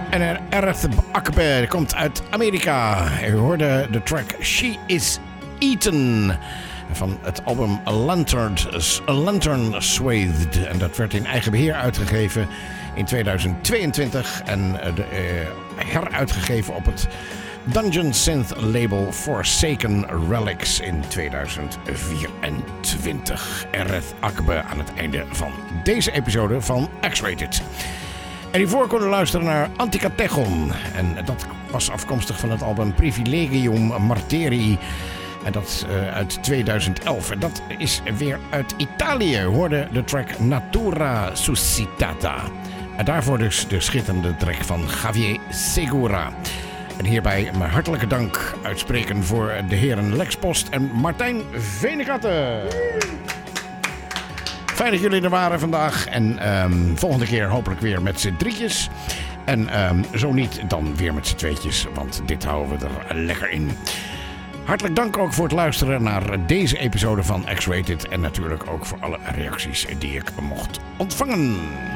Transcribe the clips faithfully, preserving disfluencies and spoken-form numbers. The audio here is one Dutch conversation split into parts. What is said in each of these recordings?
En Ereth Akbe komt uit Amerika. U hoorde de track She Is Eaten van het album A Lantern, A Lantern Swathed. En dat werd in eigen beheer uitgegeven in tweeduizend tweeëntwintig en de, uh, heruitgegeven op het Dungeon Synth label Forsaken Relics in tweeduizend vierentwintig. Ereth Akbe aan het einde van deze episode van X-Rated. En hiervoor konden we luisteren naar Anticategon. En dat was afkomstig van het album Privilegium Martyrii. En dat uh, uit tweeduizend elf. En dat is weer uit Italië. Hoorde de track Natura Suscitata. En daarvoor dus de schitterende track van Javier Segura. En hierbij mijn hartelijke dank uitspreken voor de heren Lex Post en Martijn Venegatte. Fijn dat jullie er waren vandaag. En um, volgende keer hopelijk weer met z'n drietjes. En um, zo niet, dan weer met z'n tweetjes. Want dit houden we er lekker in. Hartelijk dank ook voor het luisteren naar deze episode van X-Rated. En natuurlijk ook voor alle reacties die ik mocht ontvangen.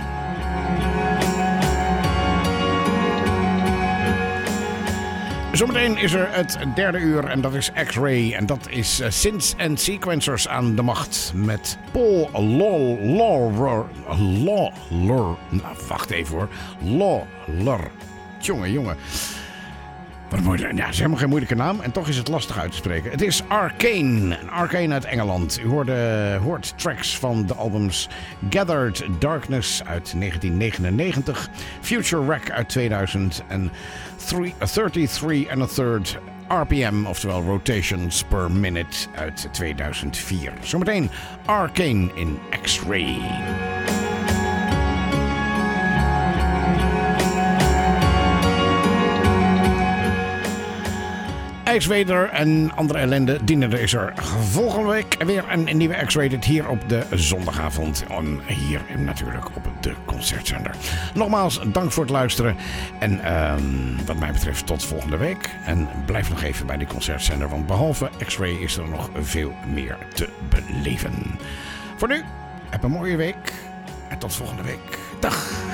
Zometeen is er het derde uur en dat is X-Ray. En dat is uh, Synths en Sequencers aan de macht. Met Paul Lawler. Lawler. Nou, wacht even hoor. Lawler. Jongen, jongen. Wat een mooie, ja, het is helemaal geen moeilijke naam en toch is het lastig uit te spreken. Het is Arcane. Arcane uit Engeland. U hoorde, hoort tracks van de albums Gathered Darkness uit negentien negenennegentig, Future Wreck uit tweeduizend en thirty-three and a third R P M, oftewel Rotations per Minute uit tweeduizend vier. Zometeen Arcane in X-Ray. IJsweder en andere ellende dienen er is er volgende week weer een nieuwe X-Rated hier op de zondagavond. En hier natuurlijk op de concertzender. Nogmaals, dank voor het luisteren. En um, wat mij betreft tot volgende week. En blijf nog even bij die concertzender, want behalve X-Ray is er nog veel meer te beleven. Voor nu, heb een mooie week. En tot volgende week. Dag.